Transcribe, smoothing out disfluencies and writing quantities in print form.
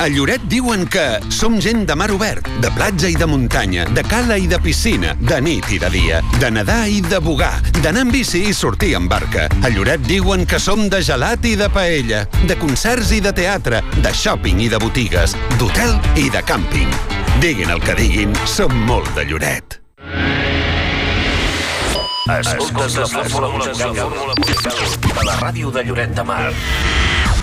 A Lloret diuen que som gent de mar obert, de platja i de muntanya, de cala i de piscina, de nit i de dia, de nedar i de bugar, d'anar amb bici i sortir amb barca. A Lloret diuen que som de gelat i de paella, de concerts i de teatre, de shopping i de botigues, d'hotel i de càmping. Diguin el que diguin, som molt de Lloret. Escoltes la fórmula musical de la ràdio de Lloret de Mar.